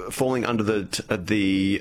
falling under the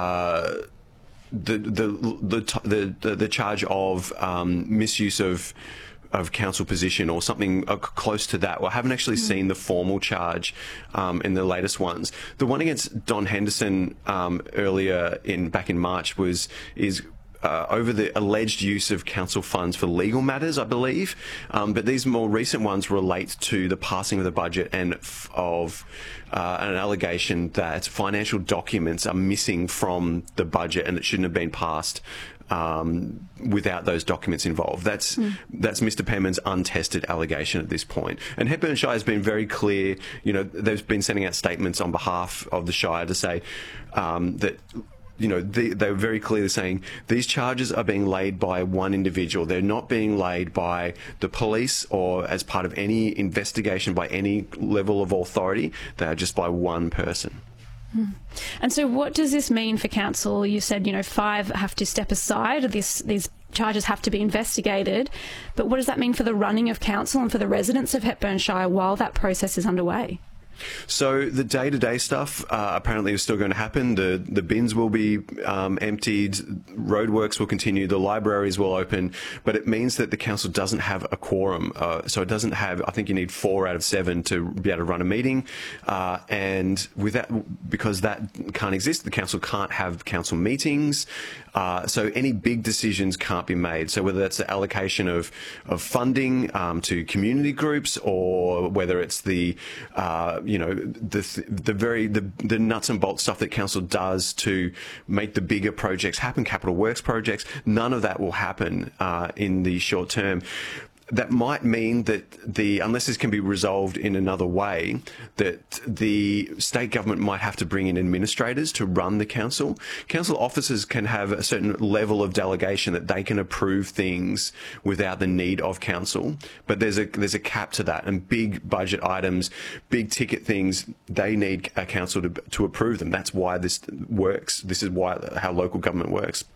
charge of misuse of council position or something close to that. Well, I haven't actually seen the formal charge in the latest ones. The one against Don Henderson earlier back in March is over the alleged use of council funds for legal matters, I believe. But these more recent ones relate to the passing of the budget and of an allegation that financial documents are missing from the budget and it shouldn't have been passed without those documents involved. That's Mr. Penman's untested allegation at this point. And Hepburn Shire has been very clear. They've been sending out statements on behalf of the Shire to say that they're very clearly saying these charges are being laid by one individual. They're not being laid by the police or as part of any investigation by any level of authority. They are just by one person. And so what does this mean for council? You said, 5 have to step aside. These charges have to be investigated. But what does that mean for the running of council and for the residents of Hepburn Shire while that process is underway? So the day-to-day stuff apparently is still going to happen. The bins will be emptied, roadworks will continue, the libraries will open, but it means that the council doesn't have a quorum. So it doesn't have, I think you need 4 out of 7 to be able to run a meeting. And with that, because that can't exist, the council can't have council meetings. So any big decisions can't be made. So whether that's the allocation of funding to community groups, or whether it's the nuts and bolts stuff that council does to make the bigger projects happen, capital works projects, none of that will happen in the short term. That might mean that unless this can be resolved in another way, that the state government might have to bring in administrators to run the council. Council officers can have a certain level of delegation that they can approve things without the need of council, but there's a cap to that. And big budget items, big ticket things, they need a council to approve them. That's why this works. This is how local government works.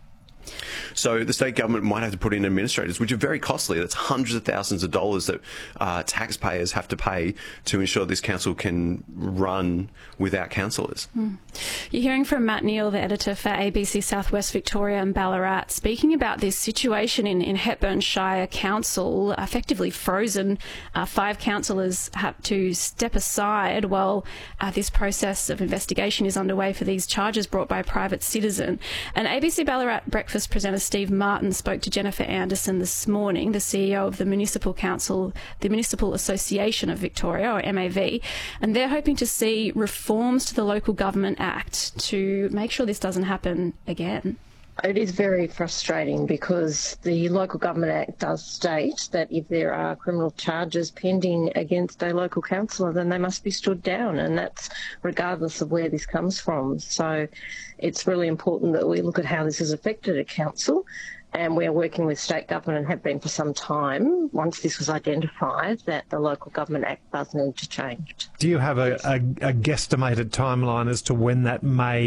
So the state government might have to put in administrators, which are very costly. That's hundreds of thousands of dollars that taxpayers have to pay to ensure this council can run without councillors. You're hearing from Matt Neal, the editor for ABC Southwest Victoria and Ballarat, speaking about this situation in Hepburn Shire Council, effectively frozen. 5 councillors had to step aside while this process of investigation is underway for these charges brought by a private citizen. And ABC Ballarat Breakfast presenter Steve Martin spoke to Jennifer Anderson this morning, the CEO of the Municipal Council, the Municipal Association of Victoria, or MAV, and they're hoping to see reforms to the Local Government Act to make sure this doesn't happen again. It is very frustrating because the Local Government Act does state that if there are criminal charges pending against a local councillor, then they must be stood down, and that's regardless of where this comes from. So it's really important that we look at how this has affected a council, and we are working with state government and have been for some time, once this was identified, that the Local Government Act does need to change. Do you have a guesstimated timeline as to when that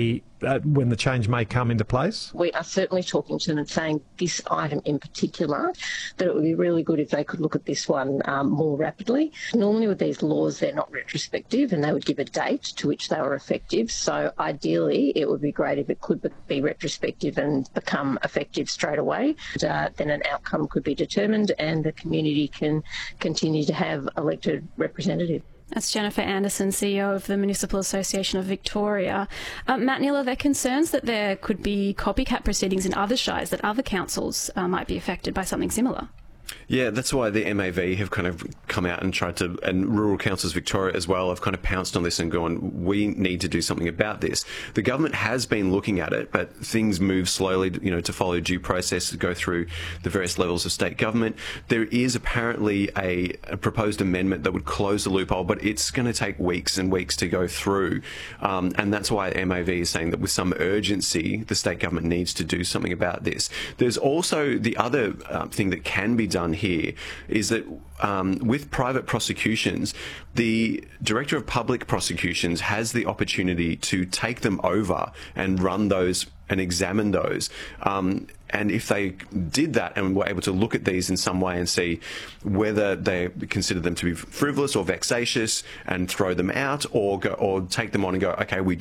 when the change may come into place? We are certainly talking to them and saying this item in particular, that it would be really good if they could look at this one more rapidly. Normally with these laws, they're not retrospective and they would give a date to which they were effective. So ideally, it would be great if it could be retrospective and become effective straight away. Then an outcome could be determined and the community can continue to have elected representatives. That's Jennifer Anderson, CEO of the Municipal Association of Victoria. Matt Neal, are there concerns that there could be copycat proceedings in other shires, that other councils might be affected by something similar? Yeah, that's why the MAV have kind of come out and tried to, and Rural Councils Victoria as well, have kind of pounced on this and gone, we need to do something about this. The government has been looking at it, but things move slowly, to follow due process, to go through the various levels of state government. There is apparently a proposed amendment that would close the loophole, but it's going to take weeks and weeks to go through. And that's why MAV is saying that with some urgency, the state government needs to do something about this. There's also the other thing that can be done here is that with private prosecutions, the Director of Public Prosecutions has the opportunity to take them over and run those and examine those. And if they did that and were able to look at these in some way and see whether they consider them to be frivolous or vexatious and throw them out, or take them on and go, okay, we